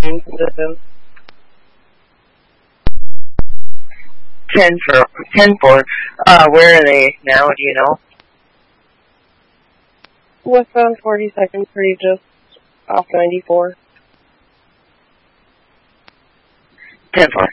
distance. 10-4. Where are they now? Do you know? Westbound 42nd Street, just off 94. 10-4.